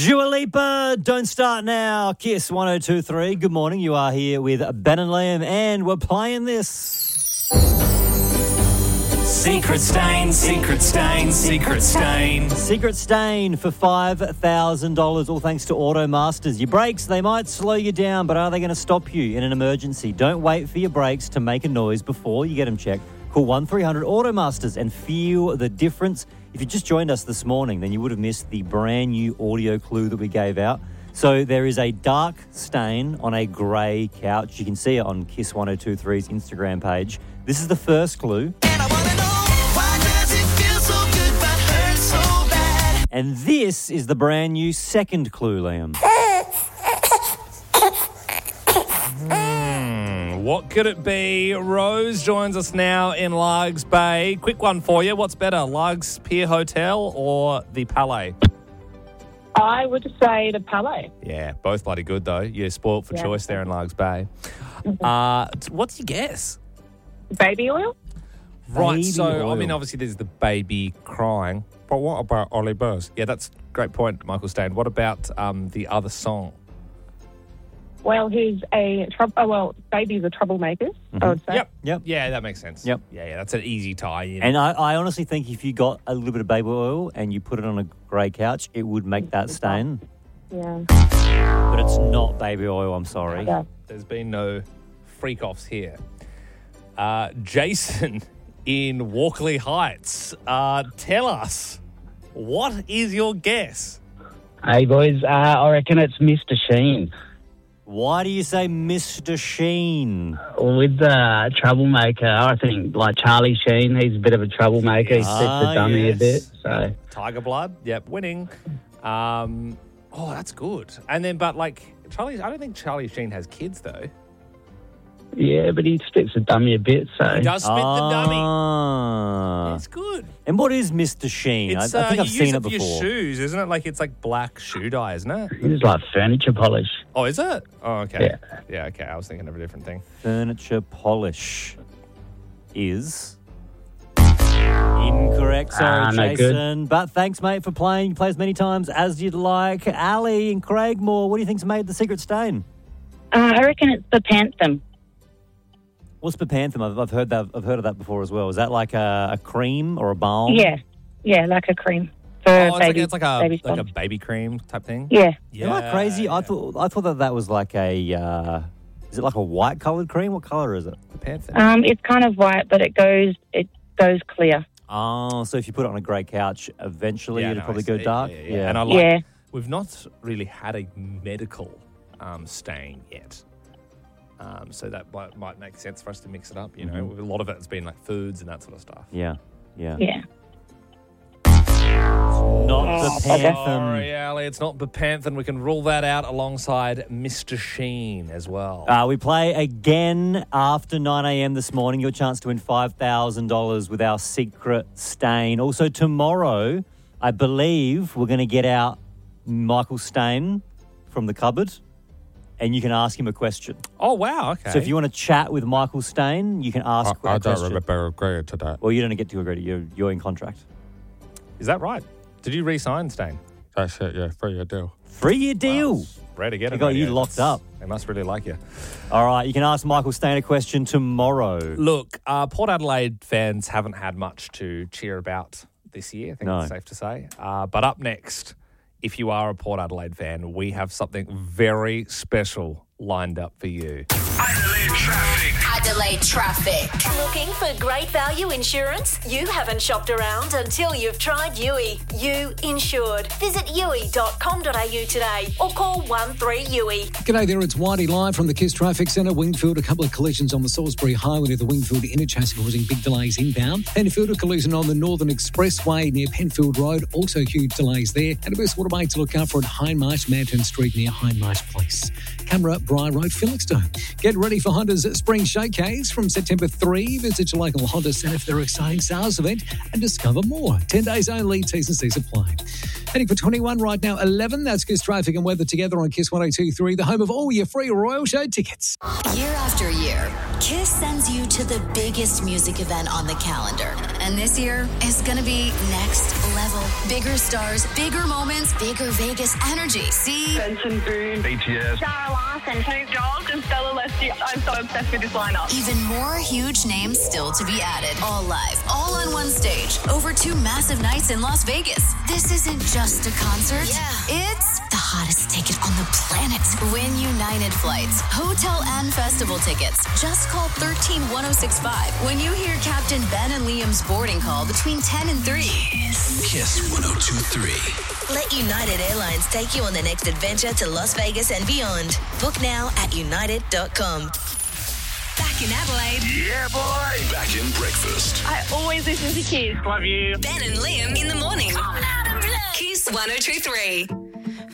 Dua Lipa, Don't Start Now, Kiss 102.3. Good morning, you are here with Ben and Liam, and we're playing this. Secret Stain, Secret Stain, Secret Stain. Secret Stain for $5,000, all thanks to Automasters. Your brakes, they might slow you down, but are they going to stop you in an emergency? Don't wait for your brakes to make a noise before you get them checked. Call 1300 Automasters and feel the difference. If you just joined us this morning, then you would have missed the brand new audio clue that we gave out. So there is a dark stain on a grey couch. You can see it on Kiss 102.3's Instagram page. This is the first clue. And I wanna know, why does it feel so good but hurt so bad? And this is the brand new second clue, Liam. What could it be? Rose joins us now in Largs Bay. Quick one for you. What's better, Largs Pier Hotel or the Palais? I would say the Palais. Yeah, both bloody good though. You're spoilt for choice there in Largs Bay. What's your guess? Baby oil? Right, Baby so, oil. I mean, obviously there's the baby crying. But what about Ollie Buzz? Yeah, that's a great point, Michael Stain. What about the other song? Well, baby's a troublemaker, I would say. Yep. Yeah, that makes sense. Yep. Yeah, that's an easy tie-in. And I honestly think if you got a little bit of baby oil and you put it on a grey couch, it would make that stain. Yeah. But it's not baby oil, I'm sorry. Yeah. There's been no freak-offs here. Jason in Walkley Heights, tell us, what is your guess? Hey, boys, I reckon it's Mr. Sheen. Why do you say Mr. Sheen? With the troublemaker, I think, like Charlie Sheen, he's a bit of a troublemaker. He sets the dummy yes. a bit. So Tiger Blood, yep, winning. That's good. And then, but like, I don't think Charlie Sheen has kids, though. yeah, but he splits the dummy a bit. So He does spit the dummy. Ah. It's good. And what is Mr. Sheen? It's, I think I've you seen use it for before. your shoes, isn't it? Like, it's like black shoe dye, isn't it? he's like furniture polish. Oh, is it? Oh, okay. Yeah. Yeah, okay. I was thinking of a different thing. Furniture polish is incorrect. Sorry, no Jason. But thanks, mate, for playing. You play as many times as you'd like. Ali and Craigmore, what do you think's made the secret stain? I reckon it's the Panther. What's Bepanthen? I've heard that. I've heard of that before as well. Is that like a cream or a balm? Yeah, like a cream for baby. It's like baby a sponge. baby cream type thing. Yeah. Am I crazy? I thought that was like a. Is it like a white coloured cream? What colour is it? Panther. It's kind of white, but it goes clear. Oh, so if you put it on a grey couch, eventually it'll probably go see. dark. Yeah. And I like. We've not really had a medical stain yet. So that might make sense for us to mix it up. You know, a lot of it has been like foods and that sort of stuff. Yeah. Yeah. Not Bepanthen. Sorry, Ali, it's not Bepanthen. We can rule that out alongside Mr. Sheen as well. We play again after 9 a.m. this morning. Your chance to win $5,000 with our secret stain. Also tomorrow, I believe we're going to get out Michael Stain from the cupboard. And you can ask him a question. Oh, wow, okay. So if you want to chat with Michael Stain, you can ask a question. I don't remember agreeing to that. Well, you don't get to agree to you're in contract. Is that right? Did you re-sign Stain? That's it, yeah, 3-year deal. 3-year deal. Rare to get They it. got you locked up. They must really like you. All right, you can ask Michael Stain a question tomorrow. Look, Port Adelaide fans haven't had much to cheer about this year, I think it's safe to say. But up next, if you are a Port Adelaide fan, we have something very special lined up for you. Adelaide Traffic. Looking for great value insurance? You haven't shopped around until you've tried Yui. You insured. Visit yui.com.au today or call 13-YUI. G'day there, it's Whitey live from the KISS Traffic Centre. Wingfield, a couple of collisions on the Salisbury Highway near the Wingfield interchange causing big delays inbound. Penfield, a collision on the Northern Expressway near Penfield Road, also huge delays there. And a best waterway to look out for at Hindmarsh, Manton Street near Hindmarsh Place. Camera, Briar Road, Felixstowe. Get ready for Honda's Spring Showcase from September 3. Visit your local Honda Centre for their exciting sales event and discover more. 10 days only, T's and C's apply. Heading for 21 right now, 11. That's KISS Traffic and Weather together on KISS 102.3, the home of all your free Royal Show tickets. Year after year, KISS sends you to the biggest music event on the calendar. And this year is going to be next level Bigger stars, bigger moments, bigger Vegas energy. See? Benson Boone. BTS. Sarah Larson. Snoop Dogg and Stella Leslie. I'm so obsessed with this lineup. Even more huge names still to be added. All live, all on one stage. Over 2 massive nights in Las Vegas. This isn't just a concert. Yeah. It's the hottest ticket on the planet. Win United flights, hotel and festival tickets. Just call 131065 when you hear Captain Ben and Liam's boarding call between 10 and 3. Kiss 102.3. Let United Airlines take you on the next adventure to Las Vegas and beyond. Book now at united.com. Back in Adelaide. Yeah, boy. Back in breakfast. I always listen to Kiss. Love you. Ben and Liam in the morning. Kiss 102.3.